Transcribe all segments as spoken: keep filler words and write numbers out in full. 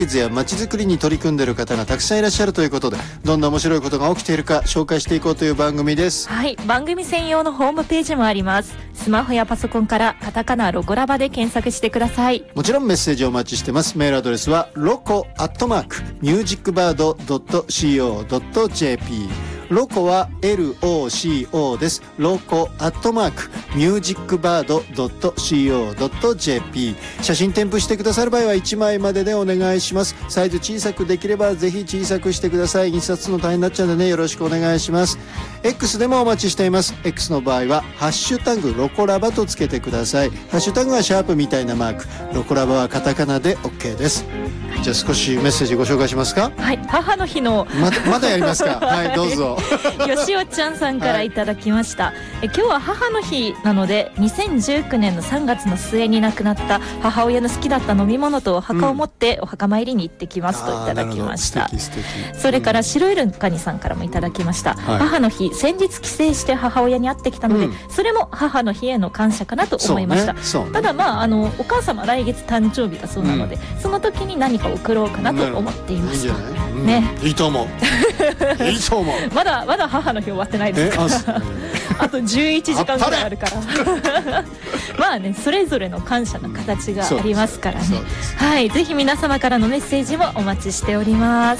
や街づくりに取り組んでいる方がたくさんいらっしゃるということで、どんな面白いことが起きているか紹介していこうという番組です。 はい、番組専用のホームページもあります。スマホやパソコンからカタカナロコラバで検索してください。 もちろんメッセージをお待ちしてます。メールアドレスはロコアットマークミュージックバードドットシーオードットジェーピー。ロコは エルオーシーオー です。ロコアットマークミュージックバードドットシーオードットジェーピー。写真添付してくださる場合はいちまいまででお願いします。サイズ小さくできればぜひ小さくしてください。印刷するの大変になっちゃうんでね、よろしくお願いします。 X でもお待ちしています。 X の場合はハッシュタグロコラバとつけてください。ハッシュタグはシャープみたいなマーク、ロコラバはカタカナで OK です。じゃあ少しメッセージご紹介しますか。 はい、母の日のまだまだやりますか。はい、どうぞ。 よしおちゃんさんからいただきました、はい、え今日は母の日なのでにせんじゅうきゅうねんのさんがつの末に亡くなった母親の好きだった飲み物とお墓を持ってお墓参りに行ってきますといただきました、うん、素敵素敵。それから白いルンカニさんからもいただきました、はい、母の日先日帰省して母親に会ってきたので、うん、それも母の日への感謝かなと思いました、ねね、ただまああのお母様来月誕生日だそうなので、うん、その時に何か送ろうかなと思っています。いいんじゃない、うん、ね、 いいと思ういいと思う。 まだまだ母の日終わってないですか。あとじゅういちじかんぐらいあるからまあね、それぞれの感謝の形がありますからね、うん、はい、ぜひ皆様からのメッセージもお待ちしております。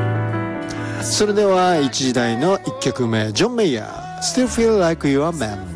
それではいちじ台のいっきょくめ、ジョン・メイヤー Still Feel Like You're a Man。